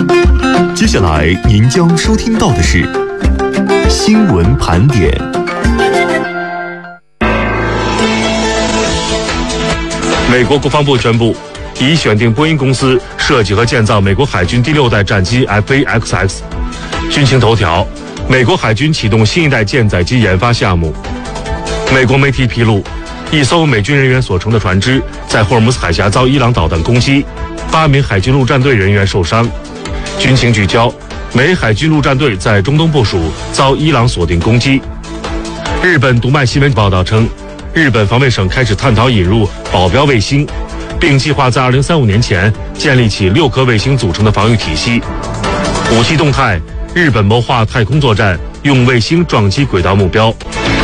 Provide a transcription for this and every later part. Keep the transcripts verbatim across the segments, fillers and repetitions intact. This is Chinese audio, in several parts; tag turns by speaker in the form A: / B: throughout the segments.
A: 接下来您将收听到的是新闻盘点。
B: 美国国防部宣布，已选定波音公司设计和建造美国海军第六代战机 F A X X。军情头条：美国海军启动新一代舰载机研发项目。美国媒体披露，一艘美军人员所乘的船只在霍尔木兹海峡遭伊朗导弹攻击，八名海军陆战队人员受伤。军情聚焦：美海军陆战队在中东部署遭伊朗锁定攻击。日本读卖新闻报道称，日本防卫省开始探讨引入保镖卫星，并计划在二零三五年前建立起六颗卫星组成的防御体系。武器动态：日本谋划太空作战，用卫星撞击轨道目标。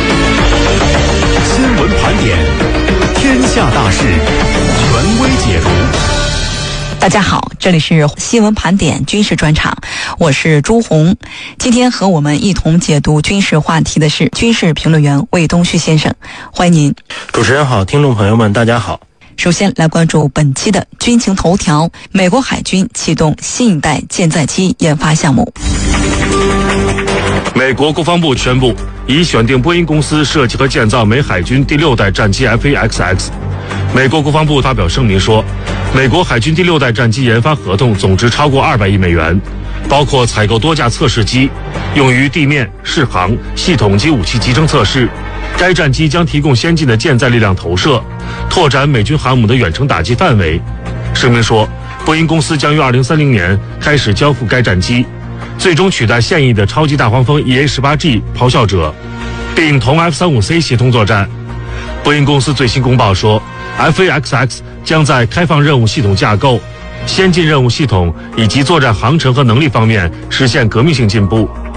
A: 新闻盘点，天下大事，权威解读。
C: 大家好，这里是新闻盘点军事专场，我是朱红。今天和我们一同解读军事话题的是军事评论员魏东旭先生，欢迎您。
D: 主持人好，听众朋友们大家好。
C: 首先来关注本期的军情头条：美国海军启动新一代舰载机研发项目。
B: 美国国防部宣布，已选定波音公司设计和建造美海军第六代战机 F A X X。美国国防部发表声明说，美国海军第六代战机研发合同总值超过二百亿美元，包括采购多架测试机，用于地面、适航、系统及武器集成测试。该战机将提供先进的舰载力量投射，拓展美军航母的远程打击范围。声明说，波音公司将于二零三零年开始交付该战机，最终取代现役的超级大黄蜂 E A 十八 G 咆哮者，并同 F 三十五 C 协同作战。波音公司最新公报说， F A X X 将在开放任务系统架构、先进任务系统以及作战航程和能力方面实现革命性进步。